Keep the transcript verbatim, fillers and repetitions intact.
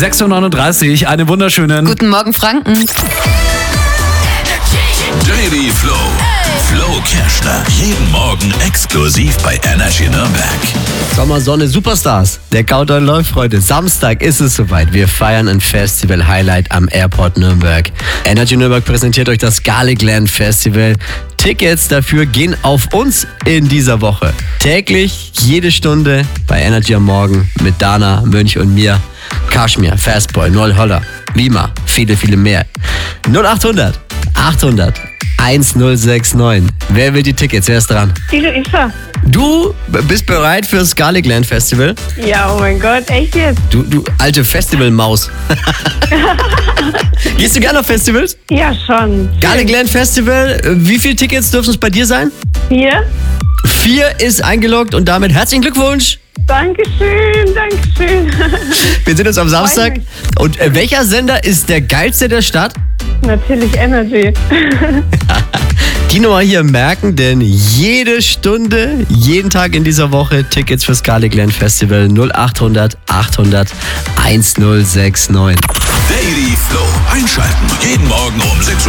sechs Uhr neununddreißig, einen wunderschönen Guten Morgen, Franken. Daily Flow. Flo Kerschner. Jeden Morgen exklusiv bei Energy Nürnberg. Sommer, Sonne, Superstars. Der Countdown läuft, Freunde. Samstag ist es soweit. Wir feiern ein Festival-Highlight am Airport Nürnberg. Energy Nürnberg präsentiert euch das Garlicland Festival. Tickets dafür gehen auf uns in dieser Woche. Täglich, jede Stunde bei Energy am Morgen mit Dana, Mönch und mir. Kashmir, Fastboy, Noel Holler, Lima, viele, viele mehr. null achthundert achthundert1069. Wer will die Tickets? Wer ist dran? Die Luisa. Du bist bereit fürs Garlicland Festival? Ja, oh mein Gott, echt jetzt? Du, du alte Festivalmaus. Gehst du gerne auf Festivals? Ja, schon. Garlicland Festival, wie viele Tickets dürfen es bei dir sein? Hier? Vier ist eingeloggt und damit herzlichen Glückwunsch. Dankeschön, Dankeschön. Wir sehen uns am Samstag. mich. Und äh, welcher Sender ist der geilste der Stadt? Natürlich Energy. Die Nummer hier merken, denn jede Stunde, jeden Tag in dieser Woche Tickets fürs Garlicland Festival null achthundert achthundert1069. Daily Flow. Einschalten. Jeden Morgen um sechs Uhr